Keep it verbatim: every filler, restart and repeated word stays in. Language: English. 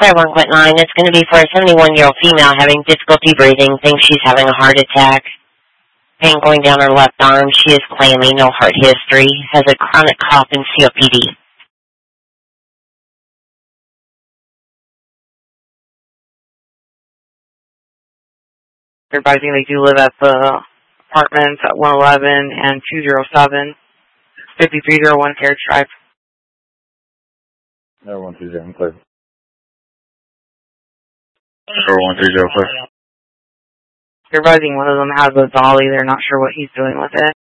Clear one, quit line. It's going to be for a seventy-one-year-old female having difficulty breathing, thinks she's having a heart attack. Pain going down her left arm. She is clammy, no heart history, has a chronic cough and C O P D. Everybody think they do live at the apartments at one eleven and two oh seven, fifty-three oh one Carriage Drive. No, one two zero, clear. Sure, one three zero, clear. Everybody think one of them has a dolly. They're not sure what he's doing with it.